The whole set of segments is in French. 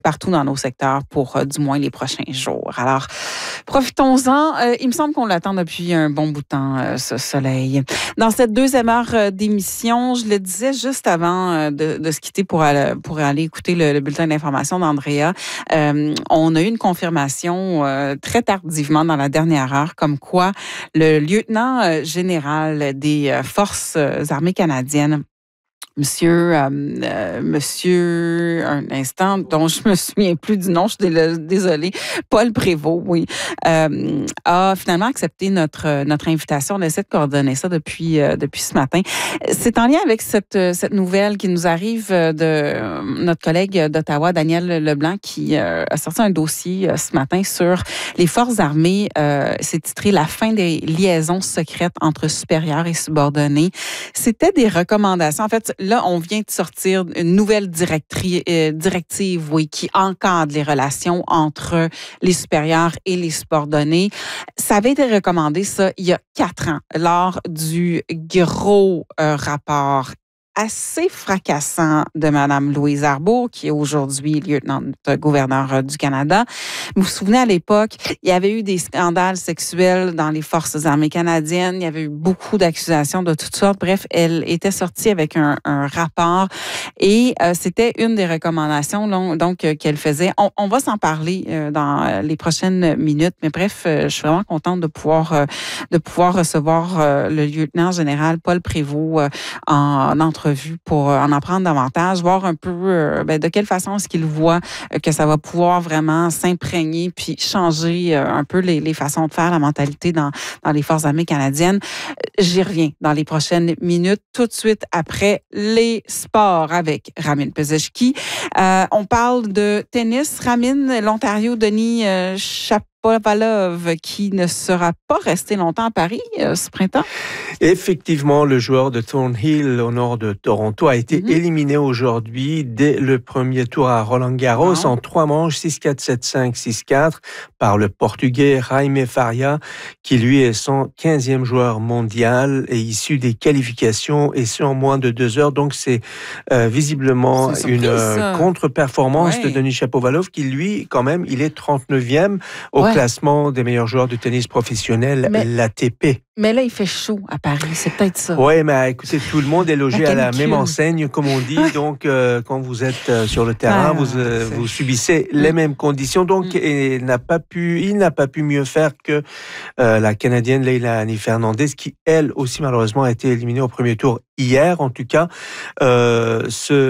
partout dans nos secteurs pour du moins les prochains jours. Alors, profitons-en. Il me semble qu'on l'attend depuis un bon bout de temps, ce soleil. Dans cette deuxième heure d'émission, je le disais juste avant de se quitter pour aller écouter le bulletin d'information d'Andrea, on a eu une confirmation très tardivement dans la dernière heure, comme quoi le lieutenant général des Forces armées canadiennes, Monsieur, un instant, dont je me souviens plus du nom, je suis désolée, Paul Prévost, oui, a finalement accepté notre invitation. On essaie de coordonner ça depuis ce matin. C'est en lien avec cette nouvelle qui nous arrive de notre collègue d'Ottawa, Daniel Leblanc, qui a sorti un dossier ce matin sur les forces armées. C'est titré « La fin des liaisons secrètes entre supérieurs et subordonnés ». C'était des recommandations. En fait, là, on vient de sortir une nouvelle directive, oui, qui encadre les relations entre les supérieurs et les subordonnés. Ça avait été recommandé, ça, il y a 4 ans, lors du gros rapport assez fracassant de Mme Louise Arbour, qui est aujourd'hui lieutenant-gouverneur du Canada. Vous vous souvenez, à l'époque, il y avait eu des scandales sexuels dans les Forces armées canadiennes. Il y avait eu beaucoup d'accusations de toutes sortes. Bref, elle était sortie avec un rapport et c'était une des recommandations donc qu'elle faisait. On va s'en parler dans les prochaines minutes, mais bref, je suis vraiment contente de pouvoir recevoir le lieutenant général Paul Prévost en entrevue pour en apprendre davantage, voir un peu de quelle façon est-ce qu'il voit que ça va pouvoir vraiment s'imprégner puis changer un peu les façons de faire, la mentalité dans les Forces armées canadiennes. J'y reviens dans les prochaines minutes, tout de suite après les sports avec Ramin Pezeshki. On parle de tennis. Ramin, l'Ontario, Denis Shapovalov, qui ne sera pas resté longtemps à Paris ce printemps. Effectivement, le joueur de Thornhill au nord de Toronto a été éliminé aujourd'hui dès le premier tour à Roland-Garros en 3 manches, 6-4, 7-5, 6-4 par le Portugais Jaime Faria, qui lui est son 15e joueur mondial et issu des qualifications et ce en moins de 2 heures. Donc c'est visiblement une contre-performance de Denis Shapovalov qui lui, quand même, il est 39e au classement des meilleurs joueurs de tennis professionnels, l'ATP. Mais là, il fait chaud à Paris, c'est peut-être ça. Oui, mais écoutez, tout le monde est logé à la même enseigne, comme on dit. Donc, quand vous êtes sur le terrain, vous subissez les mêmes conditions. Donc, il n'a pas pu mieux faire que la Canadienne Leilani Fernandez, qui, elle aussi, malheureusement, a été éliminée au premier tour hier. En tout cas, dans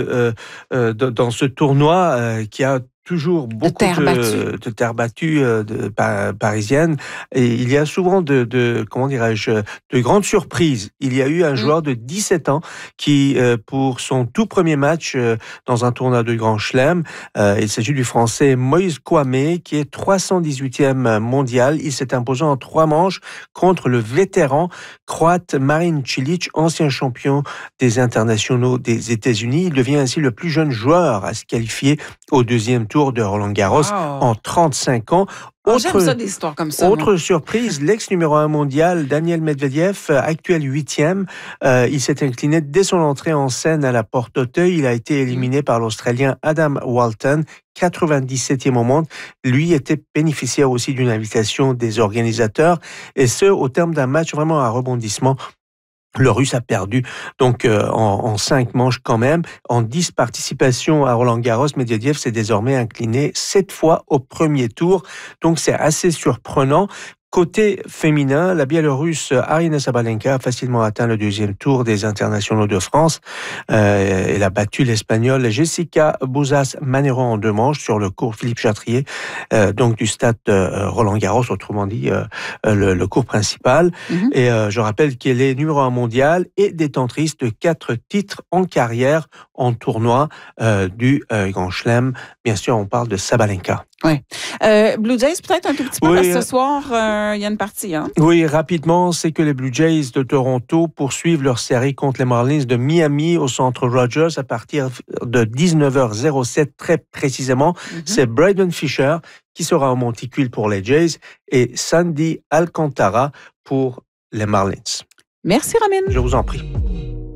ce tournoi qui a toujours beaucoup de terre battue parisienne. Et il y a souvent de grandes surprises. Il y a eu un joueur de 17 ans qui, pour son tout premier match dans un tournoi de Grand Chelem, il s'agit du Français Moïse Kouamé, qui est 318e mondial. Il s'est imposé en 3 manches contre le vétéran croate Marin Cilic, ancien champion des internationaux des États-Unis. Il devient ainsi le plus jeune joueur à se qualifier au 2e tour de Roland-Garros en 35 ans. J'aime ça, des histoires comme ça. Autre surprise, l'ex numéro 1 mondial, Daniel Medvedev, actuel 8e, il s'est incliné dès son entrée en scène à la Porte-Auteuil. Il a été éliminé par l'Australien Adam Walton, 97e au monde. Lui était bénéficiaire aussi d'une invitation des organisateurs, et ce, au terme d'un match vraiment à rebondissement. Le Russe a perdu donc en 5 manches quand même. En 10 participations à Roland-Garros, Medvedev s'est désormais incliné 7 fois au premier tour. Donc c'est assez surprenant. Côté féminin, la Biélorusse Aryna Sabalenka a facilement atteint le 2e tour des internationaux de France. Elle a battu l'Espagnole Jessica Bouzas-Manero en 2 manches sur le court Philippe Chatrier, donc du stade Roland-Garros, autrement dit le court principal. Et je rappelle qu'elle est numéro 1 mondial et détentrice de 4 titres en carrière en tournoi du Grand Chelem. Bien sûr, on parle de Sabalenka. Oui. Blue Jays, peut-être un tout petit peu, parce que ce soir, il y a une partie. Hein? Oui, rapidement, c'est que les Blue Jays de Toronto poursuivent leur série contre les Marlins de Miami au centre Rogers à partir de 19h07, très précisément. C'est Braden Fisher qui sera au monticule pour les Jays et Sandy Alcantara pour les Marlins. Merci, Ramin. Je vous en prie.